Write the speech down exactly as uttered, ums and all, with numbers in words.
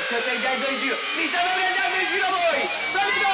state andando in giro? Mi state prendendo in giro voi! State